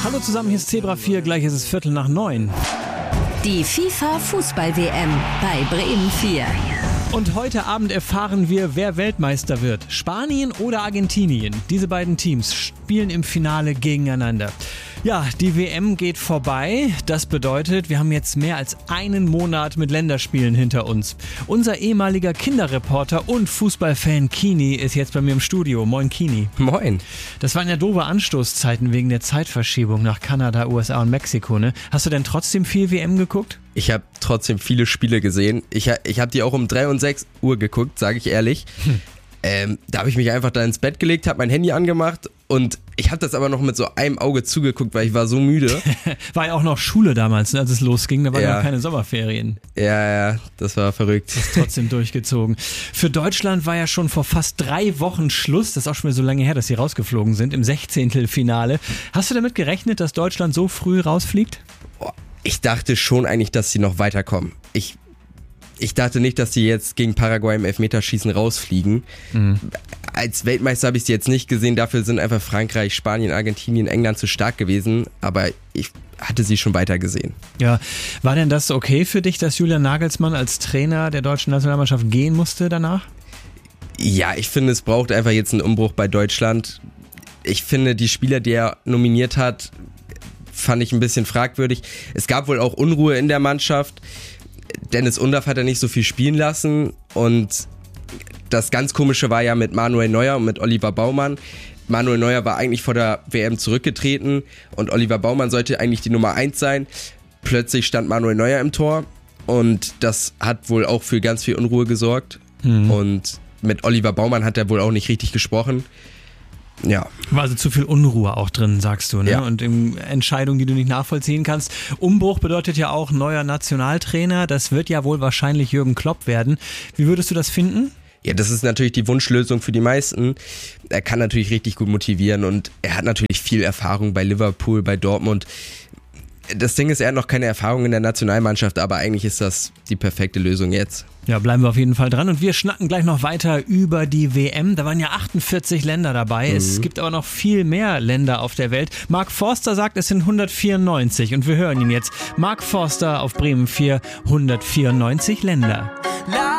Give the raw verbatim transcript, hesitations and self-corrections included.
Hallo zusammen, hier ist Zebra vier, gleich ist es Viertel nach neun. Die FIFA-Fußball-W M bei Bremen vier. Und heute Abend erfahren wir, wer Weltmeister wird. Spanien oder Argentinien. Diese beiden Teams spielen im Finale gegeneinander. Ja, die W M geht vorbei. Das bedeutet, wir haben jetzt mehr als einen Monat mit Länderspielen hinter uns. Unser ehemaliger Kinderreporter und Fußballfan Kini ist jetzt bei mir im Studio. Moin Kini. Moin. Das waren ja doofe Anstoßzeiten wegen der Zeitverschiebung nach Kanada, U S A und Mexiko, ne? Hast du denn trotzdem viel W M geguckt? Ich habe trotzdem viele Spiele gesehen. Ich, ich habe die auch um drei und sechs Uhr geguckt, sage ich ehrlich. Hm. Ähm, da habe ich mich einfach da ins Bett gelegt, habe mein Handy angemacht und ich habe das aber noch mit so einem Auge zugeguckt, weil ich war so müde. War ja auch noch Schule damals, ne, als es losging, da waren ja ja noch keine Sommerferien. Ja, ja, das war verrückt. Das ist trotzdem durchgezogen. Für Deutschland war ja schon vor fast drei Wochen Schluss, das ist auch schon wieder so lange her, dass sie rausgeflogen sind, im Sechzehntelfinale. Hast du damit gerechnet, dass Deutschland so früh rausfliegt? Ich dachte schon eigentlich, dass sie noch weiterkommen. Ich Ich dachte nicht, dass sie jetzt gegen Paraguay im Elfmeterschießen rausfliegen. Mhm. Als Weltmeister habe ich sie jetzt nicht gesehen. Dafür sind einfach Frankreich, Spanien, Argentinien, England zu stark gewesen. Aber ich hatte sie schon weiter gesehen. Ja, war denn das okay für dich, dass Julian Nagelsmann als Trainer der deutschen Nationalmannschaft gehen musste danach? Ja, ich finde, es braucht einfach jetzt einen Umbruch bei Deutschland. Ich finde, die Spieler, die er nominiert hat, fand ich ein bisschen fragwürdig. Es gab wohl auch Unruhe in der Mannschaft. Dennis Undaff hat er nicht so viel spielen lassen und das ganz Komische war ja mit Manuel Neuer und mit Oliver Baumann. Manuel Neuer war eigentlich vor der W M zurückgetreten und Oliver Baumann sollte eigentlich die Nummer eins sein. Plötzlich stand Manuel Neuer im Tor und das hat wohl auch für ganz viel Unruhe gesorgt. Hm. Und mit Oliver Baumann hat er wohl auch nicht richtig gesprochen. Ja. War also zu viel Unruhe auch drin, sagst du, ne? Ja. Und in Entscheidungen, die du nicht nachvollziehen kannst. Umbruch bedeutet ja auch neuer Nationaltrainer. Das wird ja wohl wahrscheinlich Jürgen Klopp werden. Wie würdest du das finden? Ja, das ist natürlich die Wunschlösung für die meisten. Er kann natürlich richtig gut motivieren und er hat natürlich viel Erfahrung bei Liverpool, bei Dortmund. Das Ding ist, er hat noch keine Erfahrung in der Nationalmannschaft, aber eigentlich ist das die perfekte Lösung jetzt. Ja, bleiben wir auf jeden Fall dran und wir schnacken gleich noch weiter über die W M. Da waren ja achtundvierzig Länder dabei. Mhm. Es gibt aber noch viel mehr Länder auf der Welt. Mark Forster sagt, es sind hundertvierundneunzig und wir hören ihn jetzt. Mark Forster auf Bremen vier, hundertvierundneunzig Länder.